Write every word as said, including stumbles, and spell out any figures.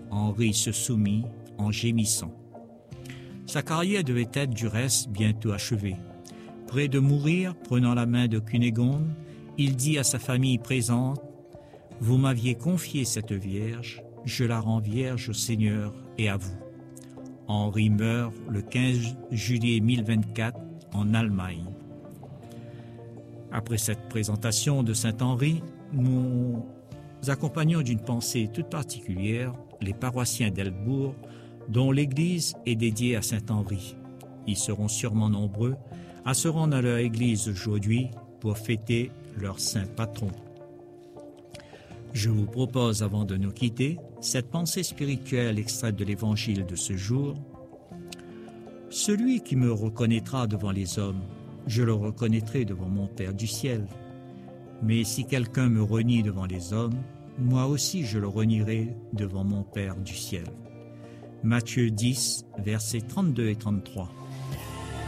Henri se soumit en gémissant. Sa carrière devait être du reste bientôt achevée. Près de mourir, prenant la main de Cunégonde, il dit à sa famille présente « Vous m'aviez confié cette vierge, je la rends vierge au Seigneur et à vous. » Henri meurt le quinze juillet mille vingt-quatre en Allemagne. Après cette présentation de saint Henri, nous accompagnons d'une pensée toute particulière les paroissiens d'Helbourg, dont l'église est dédiée à saint Henri. Ils seront sûrement nombreux à se rendre à leur église aujourd'hui pour fêter leur saint patron. Je vous propose, avant de nous quitter, cette pensée spirituelle extraite de l'évangile de ce jour. « Celui qui me reconnaîtra devant les hommes, je le reconnaîtrai devant mon Père du ciel. Mais si quelqu'un me renie devant les hommes, moi aussi je le renierai devant mon Père du ciel. » Matthieu dix, versets trente-deux et trente-trois.